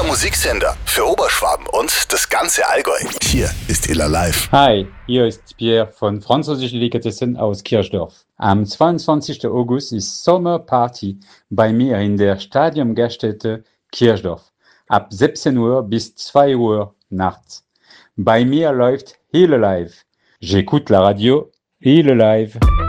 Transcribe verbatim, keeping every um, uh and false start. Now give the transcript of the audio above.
Musiksender für Oberschwaben und das ganze Allgäu. Hier ist Iller Live. Hi, hier ist Pierre von Französische Delikatessen aus Kirchdorf. Am zweiundzwanzigsten August ist Sommerparty bei mir in der Stadion-Gaststätte Kirchdorf. Ab siebzehn Uhr bis zwei Uhr nachts. Bei mir läuft Iller Live. J'écoute la radio, Iller Live.